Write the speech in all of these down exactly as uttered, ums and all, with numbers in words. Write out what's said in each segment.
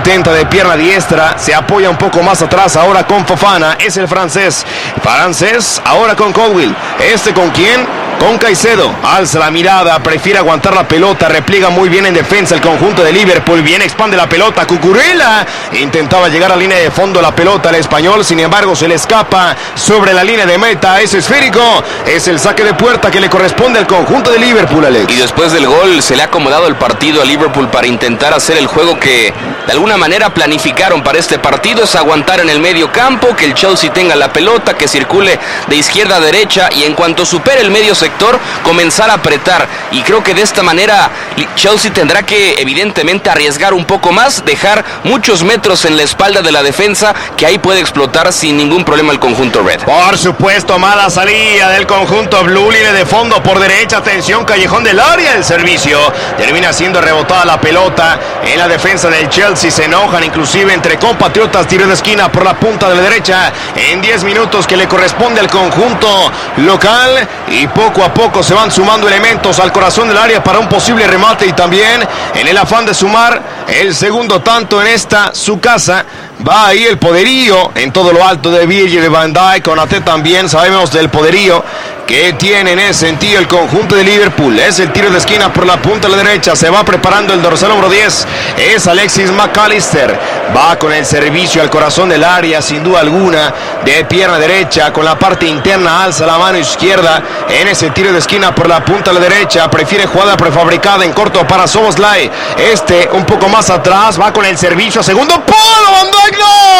intenta de pierna diestra, se apoya un poco más atrás ahora con Fofana, es el francés, francés ahora con Colwill, este con quién, con Caicedo, alza la mirada, prefiere aguantar la pelota, repliega muy bien en defensa el conjunto de Liverpool, bien expande la pelota, Cucurella, intentaba llegar a la línea de fondo la pelota al español, sin embargo se le escapa sobre la línea de meta, es esférico, es el saque de puerta que le corresponde al conjunto de Liverpool, Alex. Y después del gol se le ha acomodado el partido a Liverpool para intentar hacer el juego que de alguna manera planificaron para este partido, es aguantar en el medio campo, que el Chelsea tenga la pelota, que circule de izquierda a derecha y en cuanto supere el medio sector, comenzar a apretar. Y creo que de esta manera Chelsea tendrá que evidentemente arriesgar un poco más, dejar muchos metros en la espalda de la defensa, que ahí puede explotar sin ningún problema el conjunto Red. Por supuesto, mala salida del conjunto Blue, línea de fondo por derecha, atención, callejón del área, el servicio, termina siendo rebotada la pelota en la defensa del Chelsea, se enojan inclusive entre compatriotas, tiro de esquina por la punta de la derecha, en diez minutos que le corresponde al conjunto local, y poco a poco se van sumando elementos al corazón del área para un posible remate, y también en el afán de sumar el segundo tanto en esta su casa, va ahí el poderío en todo lo alto de Virgil van Dijk, Konaté también, sabemos del poderío que tiene en ese sentido el conjunto de Liverpool. Es el tiro de esquina por la punta de la derecha, se va preparando el dorsal número diez, es Alexis McAllister, va con el servicio al corazón del área, sin duda alguna, de pierna derecha, con la parte interna, alza la mano izquierda, en ese tiro de esquina por la punta de la derecha, prefiere jugada prefabricada en corto para Szoboszlai, este un poco más atrás, va con el servicio, segundo palo, Van Dijk,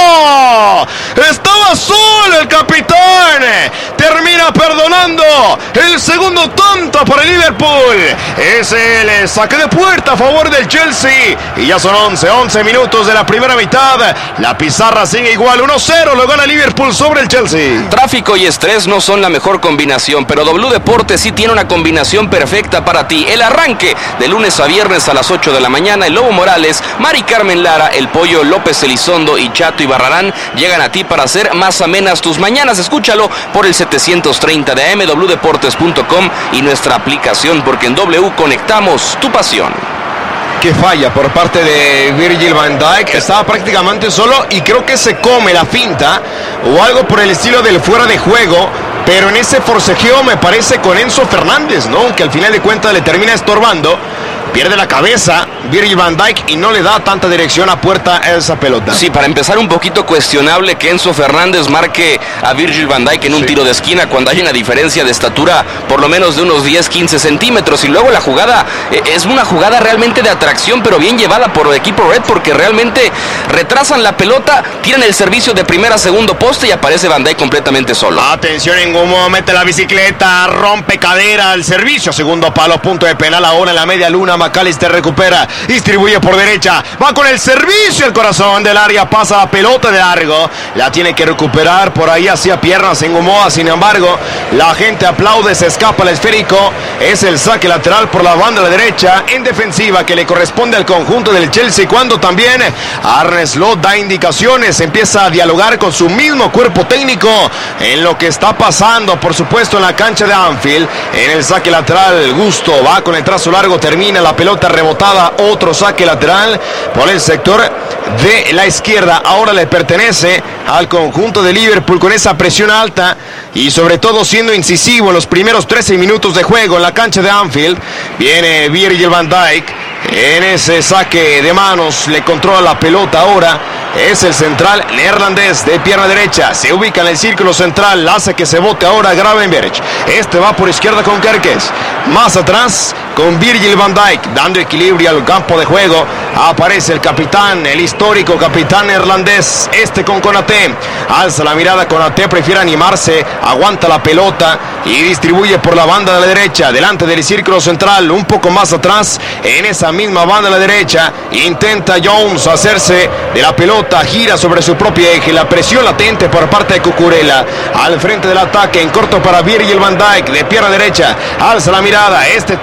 no, estaba solo el capitán, termina perdonando el segundo tanto para el Liverpool, es el saque de puerta a favor del Chelsea, y ya son once, once minutos de la primera mitad, la pizarra sigue igual, uno cero, lo gana Liverpool sobre el Chelsea. Tráfico y estrés no son la mejor combinación, pero W Deportes sí tiene una combinación perfecta para ti, el arranque de lunes a viernes a las ocho de la mañana, el Lobo Morales, Mari Carmen Lara, el Pollo López Elizondo y Chato Ibarrarán llegan a ti para hacer más amenas tus mañanas, escúchalo por el setecientos treinta de A M, doble u deportes punto com y nuestra aplicación, porque en W conectamos tu pasión. Que falla por parte de Virgil van Dijk, estaba prácticamente solo y creo que se come la finta o algo por el estilo del fuera de juego, pero en ese forcejeo me parece con Enzo Fernández, ¿no? Que al final de cuentas le termina estorbando, pierde la cabeza Virgil van Dijk y no le da tanta dirección a puerta a esa pelota. Sí, para empezar un poquito cuestionable que Enzo Fernández marque a Virgil van Dijk en un sí. tiro de esquina cuando hay una diferencia de estatura por lo menos de unos diez, quince centímetros, y luego la jugada eh, es una jugada realmente de atracción, pero bien llevada por el equipo Red, porque realmente retrasan la pelota, tiran el servicio de primera a segundo poste y aparece Van Dijk completamente solo. Atención en cómo mete la bicicleta, rompe cadera al servicio, segundo palo, punto de penal ahora en la media luna, McAllister recupera, distribuye por derecha, va con el servicio, el corazón del área, pasa la pelota de largo, la tiene que recuperar por ahí hacia piernas en Gomoa, sin embargo la gente aplaude, se escapa el esférico, es el saque lateral por la banda de la derecha en defensiva que le corresponde al conjunto del Chelsea, cuando también Arne Slot da indicaciones, empieza a dialogar con su mismo cuerpo técnico en lo que está pasando, por supuesto en la cancha de Anfield, en el saque lateral, Gusto va con el trazo largo, termina la pelota rebotada, otro saque lateral por el sector de la izquierda, ahora le pertenece al conjunto de Liverpool con esa presión alta y sobre todo siendo incisivo en los primeros trece minutos de juego en la cancha de Anfield. Viene Virgil van Dijk en ese saque de manos, le controla la pelota ahora, es el central neerlandés de pierna derecha, se ubica en el círculo central, hace que se bote ahora Gravenberch, este va por izquierda con Kerkez, más atrás con Virgil van Dijk, dando equilibrio al campo de juego, aparece el capitán, el histórico capitán neerlandés, este con Konaté, alza la mirada, Konaté prefiere animarse, aguanta la pelota y distribuye por la banda de la derecha, delante del círculo central, un poco más atrás, en esa misma banda de la derecha, intenta Jones hacerse de la pelota, gira sobre su propio eje, la presión latente por parte de Cucurella, al frente del ataque, en corto para Virgil van Dijk, de pierna derecha, alza la mirada, este toca para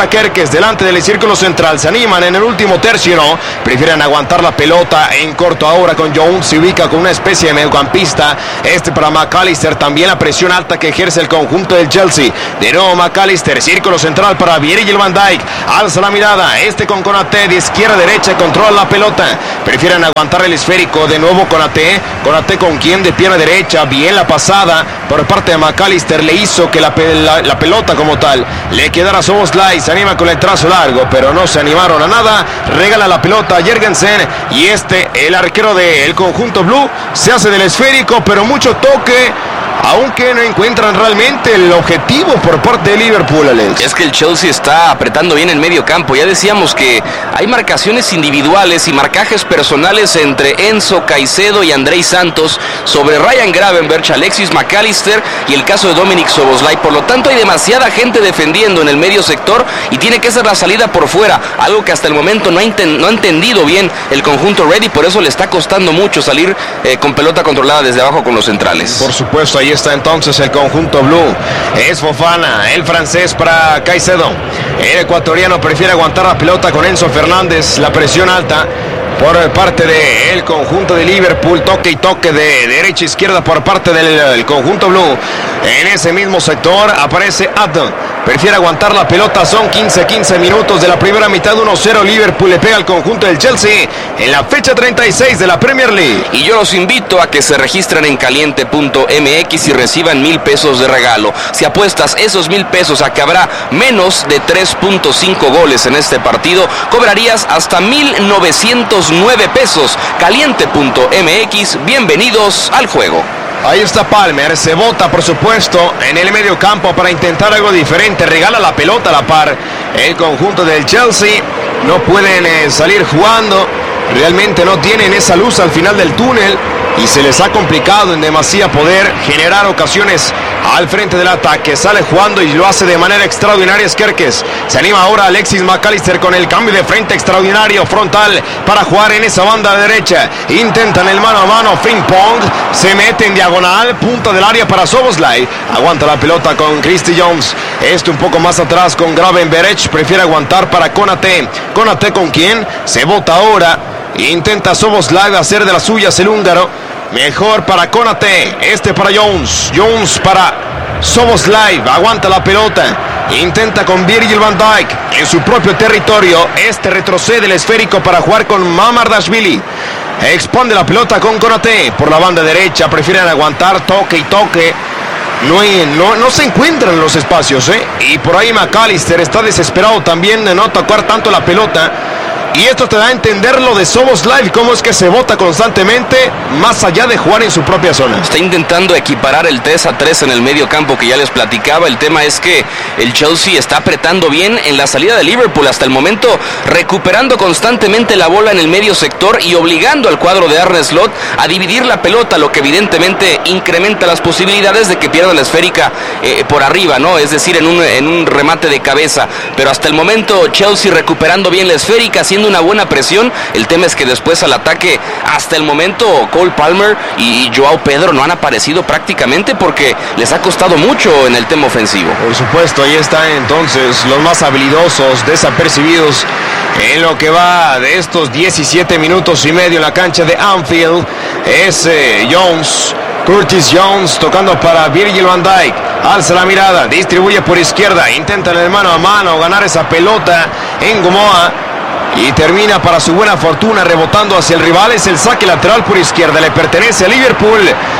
está Kerkez delante del círculo central. Se animan en el último tercio, no. Prefieren aguantar la pelota en corto ahora con Jones. Se ubica con una especie de mediocampista. Este para McAllister. También la presión alta que ejerce el conjunto del Chelsea. De nuevo McAllister. Círculo central para Virgil van Dijk. Alza la mirada. Este con Konaté de izquierda a derecha. Controla la pelota. Prefieren aguantar el esférico. De nuevo Konaté. Konaté con quien de pierna derecha. Bien la pasada por parte de McAllister. Le hizo que la, la, la pelota como tal le quedara a Szoboszlai. Se anima con el trazo largo, pero no se animaron a nada. Regala la pelota a Jørgensen. Y este, el arquero del conjunto blue, se hace del esférico, pero mucho toque, aunque no encuentran realmente el objetivo por parte de Liverpool, Alex. Es que el Chelsea está apretando bien en medio campo. Ya decíamos que hay marcaciones individuales y marcajes personales entre Enzo, Caicedo y Andrei Santos sobre Ryan Gravenberch, Alexis McAllister y el caso de Dominic Szoboszlai. Por lo tanto, hay demasiada gente defendiendo en el medio sector y tiene que ser la salida por fuera, algo que hasta el momento no ha, enten- no ha entendido bien el conjunto Red, y por eso le está costando mucho salir eh, con pelota controlada desde abajo con los centrales. Por supuesto, ahí está entonces el conjunto blue. Es Fofana, el francés para Caicedo. El ecuatoriano prefiere aguantar la pelota con Enzo Fernández. La presión alta por parte del conjunto de Liverpool. Toque y toque de derecha a izquierda por parte del, del conjunto blue. En ese mismo sector aparece Adam. Prefiere aguantar la pelota. Son quince quince minutos de la primera mitad. uno cero Liverpool le pega al conjunto del Chelsea en la fecha treinta y seis de la Premier League. Y yo los invito a que se registren en caliente punto m x y reciban mil pesos de regalo. Si apuestas esos mil pesos a que habrá menos de tres punto cinco goles en este partido, cobrarías hasta mil novecientos nueve pesos. caliente punto m x, bienvenidos al juego. Ahí está Palmer, se bota por supuesto en el medio campo para intentar algo diferente, regala la pelota a la par. El conjunto del Chelsea no pueden eh, salir jugando, realmente no tienen esa luz al final del túnel y se les ha complicado en demasía poder generar ocasiones al frente del ataque. Sale jugando y lo hace de manera extraordinaria Kerkez. Se anima ahora Alexis McAllister con el cambio de frente extraordinario frontal para jugar en esa banda derecha. Intentan el mano a mano, ping pong, se mete en diagonal, punta del área para Szoboszlai. Aguanta la pelota con Christy Jones. Este un poco más atrás con Gravenberch. Prefiere aguantar para Konaté. Konaté con quien se bota ahora. Intenta Szoboszlai hacer de las suyas el húngaro. Mejor para Konaté. Este para Jones. Jones para Szoboszlai. Aguanta la pelota. Intenta con Virgil van Dijk en su propio territorio. Este retrocede el esférico para jugar con Mamardashvili. Expande la pelota con Konaté por la banda derecha. Prefieren aguantar toque y toque. No, hay, no, no se encuentran los espacios, ¿eh? Y por ahí McAllister está desesperado también de no tocar tanto la pelota. Y esto te da a entender lo de Szoboszlai, cómo es que se bota constantemente más allá de jugar en su propia zona. Está intentando equiparar el tres a tres en el medio campo que ya les platicaba. El tema es que el Chelsea está apretando bien en la salida de Liverpool hasta el momento, recuperando constantemente la bola en el medio sector y obligando al cuadro de Arne Slot a dividir la pelota, lo que evidentemente incrementa las posibilidades de que pierdan la esférica eh, por arriba, ¿no? Es decir, en un, en un remate de cabeza. Pero hasta el momento Chelsea recuperando bien la esférica, haciendo una buena presión. El tema es que después al ataque, hasta el momento Cole Palmer y Joao Pedro no han aparecido prácticamente porque les ha costado mucho en el tema ofensivo. Por supuesto, ahí están entonces los más habilidosos, desapercibidos en lo que va de estos diecisiete minutos y medio en la cancha de Anfield. Es eh, Jones, Curtis Jones tocando para Virgil van Dijk. Alza la mirada, distribuye por izquierda, intentan el mano a mano ganar esa pelota en Gomoa. Y termina para su buena fortuna rebotando hacia el rival. Es el saque lateral por izquierda. Le pertenece a Liverpool.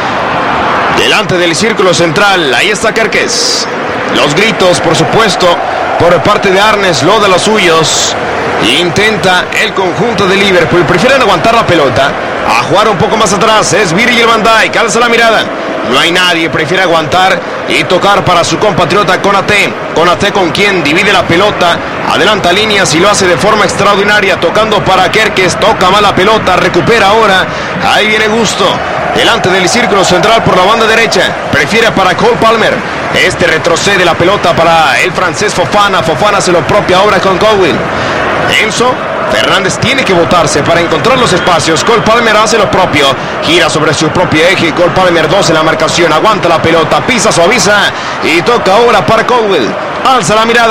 Delante del círculo central. Ahí está Kerkez. Los gritos, por supuesto, por parte de Arne Slot de los suyos. Intenta el conjunto de Liverpool. Prefieren aguantar la pelota. A jugar un poco más atrás. Es Virgil van Dijk. Alza la mirada. No hay nadie, prefiere aguantar y tocar para su compatriota Konaté. Konaté con quien divide la pelota, adelanta líneas y lo hace de forma extraordinaria, tocando para Kerkez, toca mal la pelota, recupera ahora, ahí viene Gusto, delante del círculo central por la banda derecha, prefiere para Cole Palmer, este retrocede la pelota para el francés Fofana, Fofana hace lo propio ahora con Cowell. Enzo Fernández tiene que botarse para encontrar los espacios. Cole Palmer hace lo propio, gira sobre su propio eje. Cole Palmer dos en la marcación, aguanta la pelota, pisa, suaviza y toca ahora para Cowell. Alza la mirada,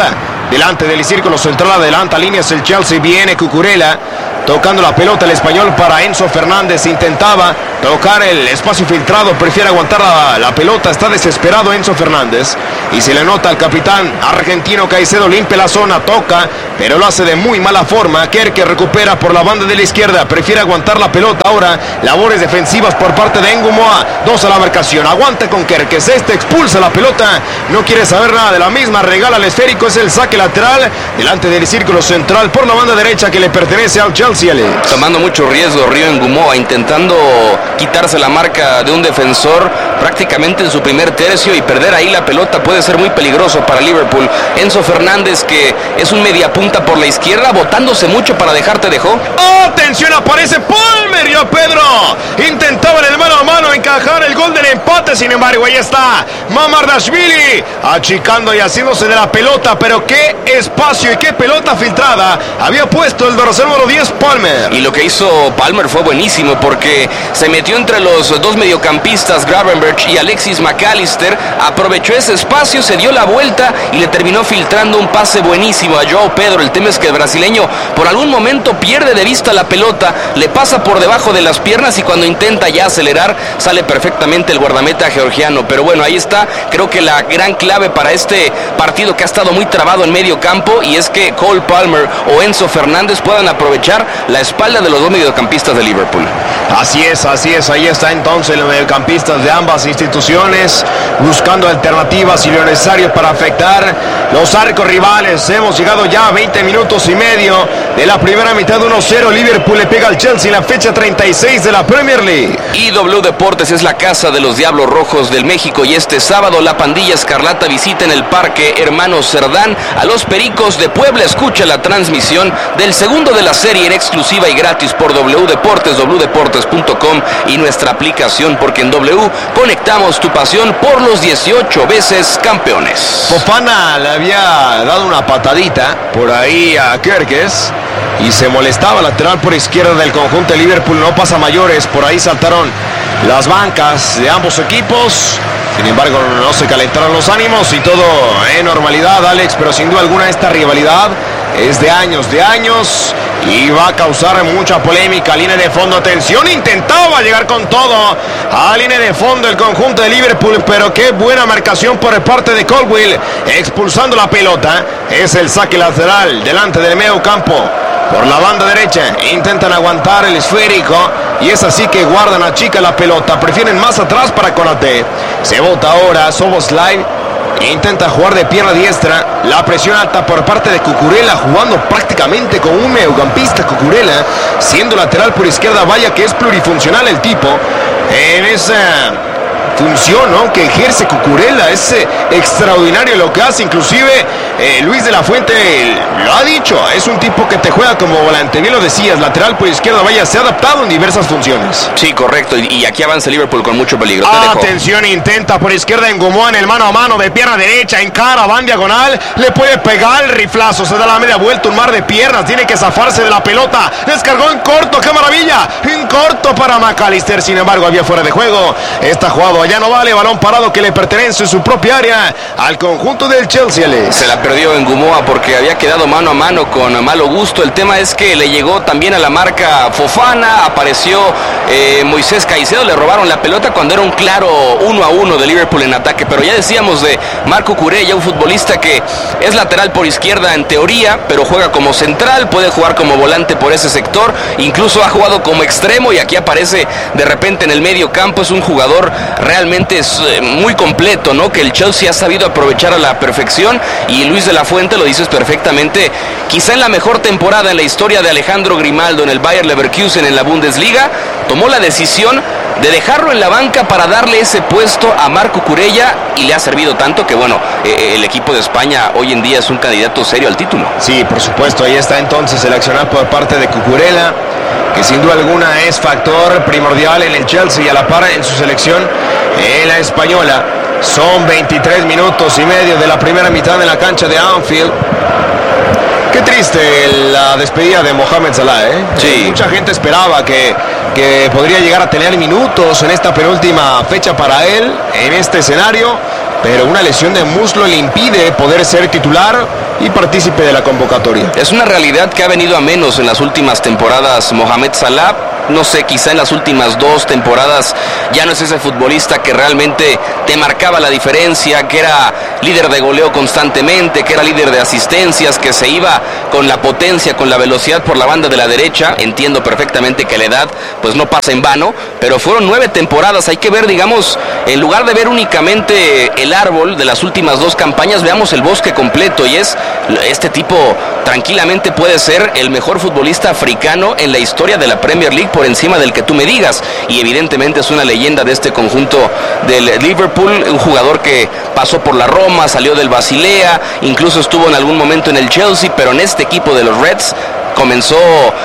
delante del círculo central, adelanta líneas el Chelsea, viene Cucurella tocando la pelota el español para Enzo Fernández, intentaba tocar el espacio filtrado, prefiere aguantar la, la pelota, está desesperado Enzo Fernández y se le nota al capitán argentino Caicedo, limpia la zona, toca, pero lo hace de muy mala forma. Kerke recupera por la banda de la izquierda, prefiere aguantar la pelota, ahora labores defensivas por parte de Ngumoa, dos a la marcación, aguanta con Kerke, este expulsa la pelota, no quiere saber nada de la misma, regala el esférico, es el saque lateral delante del círculo central por la banda derecha que le pertenece al Chelsea. Tomando mucho riesgo Río Ngumoa, intentando quitarse la marca de un defensor prácticamente en su primer tercio, y perder ahí la pelota puede ser muy peligroso para Liverpool. Enzo Fernández, que es un mediapunta por la izquierda, botándose mucho para dejarte dejó. ¡Atención! Aparece Palmer, yo Pedro. Intentaba en el mano a mano encajar el gol del empate, sin embargo, ahí está Mamardashvili achicando y haciéndose de la pelota, pero qué espacio y qué pelota filtrada había puesto el dorsal número diez, Palmer. Y lo que hizo Palmer fue buenísimo, porque se metió entre los dos mediocampistas, Gravenberch y Alexis McAllister, aprovechó ese espacio, se dio la vuelta y le terminó filtrando un pase buenísimo a João Pedro. El tema es que el brasileño por algún momento pierde de vista la pelota, le pasa por debajo de las piernas y cuando intenta ya acelerar sale perfectamente el guardameta georgiano. Pero bueno, ahí está, creo que la gran clave para este partido que ha estado muy trabado en medio campo, y es que Cole Palmer o Enzo Fernández puedan aprovechar la espalda de los dos mediocampistas de Liverpool. Así es, así es, ahí está entonces los mediocampistas de ambas instituciones buscando alternativas y lo necesario para afectar los arcos rivales. Hemos llegado ya a veinte minutos y medio de la primera mitad, uno cero, Liverpool le pega al Chelsea en la fecha treinta y seis de la Premier League. I W Deportes es la casa de los Diablos Rojos del México, y este sábado la pandilla escarlata visita en el Parque Hermanos Cerdán a los Pericos de Puebla. Escucha la transmisión del segundo de la serie en exclusiva y gratis por W Deportes, w deportes punto com y nuestra aplicación, porque en W conectamos tu pasión por los dieciocho veces campeones. Fofana le había dado una patadita por ahí a Kerkes y se molestaba, lateral por izquierda del conjunto de Liverpool, no pasa mayores, por ahí saltaron las bancas de ambos equipos. Sin embargo, no se calentaron los ánimos y todo en normalidad, Alex, pero sin duda alguna esta rivalidad es de años, de años, y va a causar mucha polémica. Línea de fondo, atención, intentaba llegar con todo a línea de fondo el conjunto de Liverpool, pero qué buena marcación por parte de Colwill, expulsando la pelota. Es el saque lateral delante del medio campo. Por la banda derecha intentan aguantar el esférico y es así que guardan a chica la pelota, prefieren más atrás para Konaté. Se bota ahora Szoboszlai, intenta jugar de pierna diestra, la presión alta por parte de Cucurella, jugando prácticamente con un mediocampista. Cucurella siendo lateral por izquierda, vaya que es plurifuncional el tipo en esa función, ¿no?, que ejerce Cucurella. Es eh, extraordinario lo que hace, inclusive eh, Luis de la Fuente lo ha dicho, es un tipo que te juega como volante, bien lo decías, lateral por izquierda, vaya, se ha adaptado en diversas funciones. Sí, correcto, y, y aquí avanza Liverpool con mucho peligro. Atención, intenta por izquierda en Ngumoa en el mano a mano, de pierna derecha, encara, van diagonal, le puede pegar el riflazo, se da la media vuelta, un mar de piernas, tiene que zafarse de la pelota, descargó en corto, qué maravilla, en corto para McAllister, sin embargo había fuera de juego, está jugado, ya no vale, balón parado que le pertenece en su propia área al conjunto del Chelsea. Se la perdió en Ngumoa porque había quedado mano a mano con Malo Gusto. El tema es que le llegó también a la marca Fofana, apareció eh, Moisés Caicedo, le robaron la pelota cuando era un claro uno a uno de Liverpool en ataque. Pero ya decíamos de Marco Cucurella, un futbolista que es lateral por izquierda en teoría, pero juega como central, puede jugar como volante por ese sector, incluso ha jugado como extremo y aquí aparece de repente en el medio campo. Es un jugador realmente es muy completo, ¿no?, que el Chelsea ha sabido aprovechar a la perfección, y Luis de la Fuente lo dices perfectamente, quizá en la mejor temporada en la historia de Alejandro Grimaldo en el Bayer Leverkusen en la Bundesliga, tomó la decisión de dejarlo en la banca para darle ese puesto a Marco Cucurella, y le ha servido tanto que bueno, eh, el equipo de España hoy en día es un candidato serio al título. Sí, por supuesto, ahí está entonces el accionar por parte de Cucurella, que sin duda alguna es factor primordial en el Chelsea y a la par en su selección en la española. Son veintitrés minutos y medio de la primera mitad en la cancha de Anfield. Qué triste la despedida de Mohamed Salah, ¿eh? Sí. Mucha gente esperaba que, que podría llegar a tener minutos en esta penúltima fecha para él, en este escenario. pero una lesión de muslo le impide poder ser titular y partícipe de la convocatoria. Es una realidad que ha venido a menos en las últimas temporadas Mohamed Salah. No sé, quizá en las últimas dos temporadas ya no es ese futbolista que realmente te marcaba la diferencia, que era líder de goleo constantemente, que era líder de asistencias, que se iba con la potencia, con la velocidad por la banda de la derecha. Entiendo perfectamente que la edad pues no pasa en vano, pero fueron nueve temporadas. Hay que ver, digamos, en lugar de ver únicamente el árbol de las últimas dos campañas, veamos el bosque completo, y es este tipo tranquilamente puede ser el mejor futbolista africano en la historia de la Premier League, por encima del que tú me digas, y evidentemente es una leyenda de este conjunto del Liverpool, un jugador que pasó por la Roma, salió del Basilea, incluso estuvo en algún momento en el Chelsea, pero en este equipo de los Reds comenzó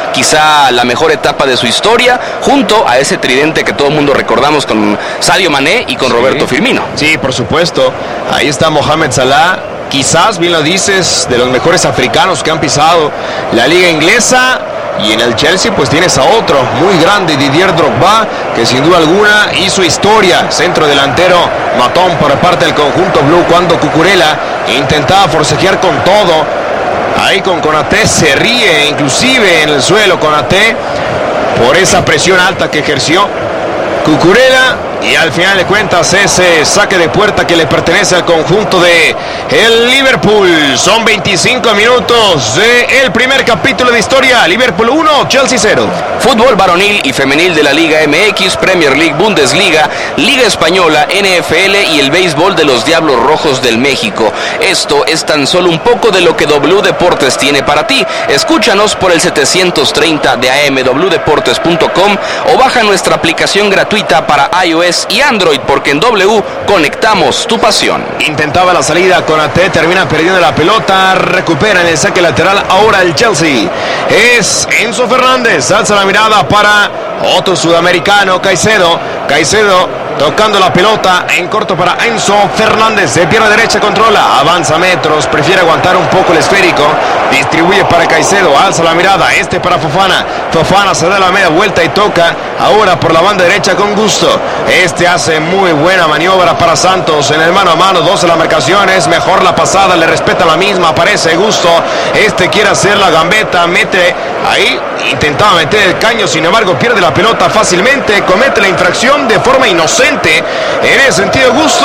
quizá la mejor etapa de su historia, junto a ese tridente que todo el mundo recordamos con Sadio Mané y con sí. Roberto Firmino. Sí, por supuesto, ahí está Mohamed Salah, quizás, bien lo dices, de los mejores africanos que han pisado la liga inglesa. Y en el Chelsea pues tienes a otro muy grande, Didier Drogba, que sin duda alguna hizo historia, centro delantero matón por parte del conjunto blue, cuando Cucurella intentaba forcejear con todo. Ahí con Konaté se ríe, inclusive en el suelo Konaté, por esa presión alta que ejerció Cucurella. Y al final de cuentas ese saque de puerta que le pertenece al conjunto de el Liverpool. Son veinticinco minutos del primer capítulo de historia. Liverpool uno, Chelsea cero. Fútbol varonil y femenil de la Liga M X, Premier League, Bundesliga, Liga Española, N F L y el béisbol de los Diablos Rojos del México. Esto es tan solo un poco de lo que W Deportes tiene para ti. Escúchanos por el setecientos treinta de A M, w deportes punto com, o baja nuestra aplicación gratuita para iOS y Android, porque en W conectamos tu pasión. Intentaba la salida con A T, termina perdiendo la pelota, recupera en el saque lateral ahora el Chelsea. Es Enzo Fernández, alza la mirada para otro sudamericano, Caicedo. Caicedo tocando la pelota en corto para Enzo Fernández, de pierna derecha controla, avanza metros, prefiere aguantar un poco el esférico, distribuye para Caicedo, alza la mirada, este para Fofana, Fofana se da la media vuelta y toca ahora por la banda derecha con gusto, este hace muy buena maniobra para Santos en el mano a mano, dos en la marcación, es mejor la pasada, le respeta la misma, aparece Gusto, este quiere hacer la gambeta, mete ahí, intentaba meter el caño, sin embargo pierde la pelota fácilmente, comete la infracción de forma inocente. En ese sentido, Gusto,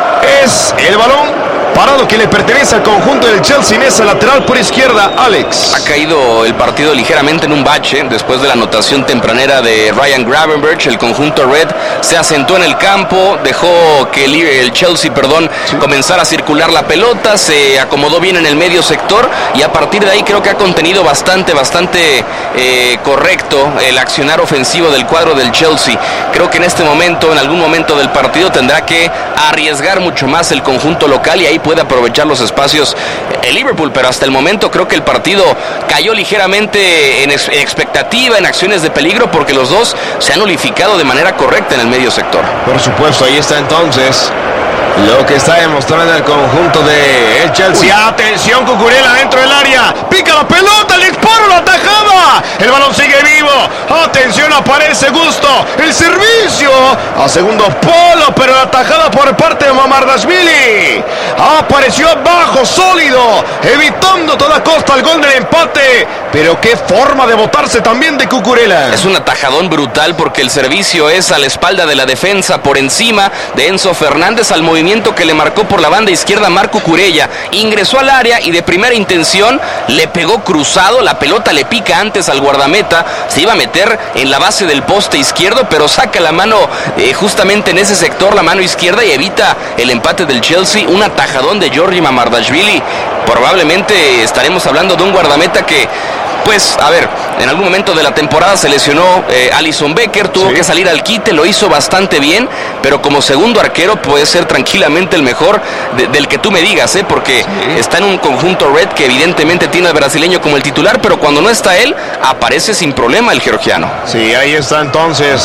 es el balón parado que le pertenece al conjunto del Chelsea en esa lateral por izquierda, Alex. Ha caído el partido ligeramente en un bache después de la anotación tempranera de Ryan Gravenberch. El conjunto Red se asentó en el campo, dejó que el, el Chelsea, perdón, sí. comenzara a circular la pelota, se acomodó bien en el medio sector y a partir de ahí creo que ha contenido bastante, bastante eh, correcto el accionar ofensivo del cuadro del Chelsea. Creo que en este momento, en algún momento del partido, tendrá que arriesgar mucho más el conjunto local y ahí puede aprovechar los espacios el Liverpool, pero hasta el momento creo que el partido cayó ligeramente en expectativa, en acciones de peligro, porque los dos se han nulificado de manera correcta en el medio sector. Por supuesto, ahí está entonces lo que está demostrando el conjunto de el Chelsea. Uy, atención, Cucurella dentro del área, pica la pelota, el disparo, la tajada, el balón sigue vivo, atención, aparece Gusto, el servicio a segundo polo, pero la tajada por parte de Mamardashvili, apareció abajo, sólido, evitando a toda costa el gol del empate, pero qué forma de botarse también de Cucurella. Es un atajadón brutal porque el servicio es a la espalda de la defensa, por encima de Enzo Fernández, al movimiento que le marcó por la banda izquierda Marco Cucurella, ingresó al área y de primera intención le pegó cruzado, la pelota le pica antes al guardameta, se iba a meter en la base del poste izquierdo, pero saca la mano eh, justamente en ese sector, la mano izquierda, y evita el empate del Chelsea. Un atajadón de Georgi Mamardashvili. Probablemente estaremos hablando de un guardameta que, pues, a ver, en algún momento de la temporada se lesionó eh, Alisson Becker, tuvo sí. que salir al quite, lo hizo bastante bien, pero como segundo arquero puede ser tranquilamente el mejor de, del que tú me digas, ¿eh? porque sí. está en un conjunto Red que evidentemente tiene al brasileño como el titular, pero cuando no está él, aparece sin problema el georgiano. Sí, ahí está entonces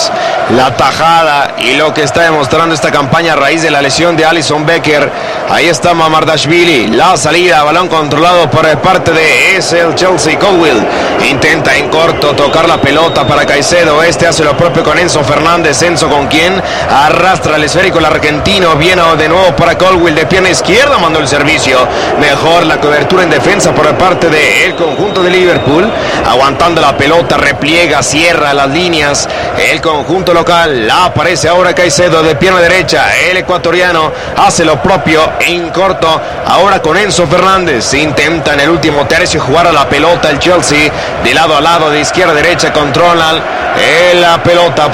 la tajada y lo que está demostrando esta campaña a raíz de la lesión de Alisson Becker. Ahí está Mamardashvili, la salida, balón controlado por parte de es el Chelsea. Colwill intenta en corto tocar la pelota para Caicedo, este hace lo propio con Enzo Fernández. Enzo con quien arrastra el esférico el argentino, viene de nuevo para Colwill, de pierna izquierda mandó el servicio, mejor la cobertura en defensa por parte del conjunto de Liverpool, aguantando la pelota, repliega, cierra las líneas el conjunto local. La aparece ahora Caicedo de pierna derecha, el ecuatoriano hace lo propio en corto, ahora con Enzo Fernández, intenta en el último tercio jugar a la pelota el Chelsea, de lado a lado, de izquierda a derecha, controlan la pelota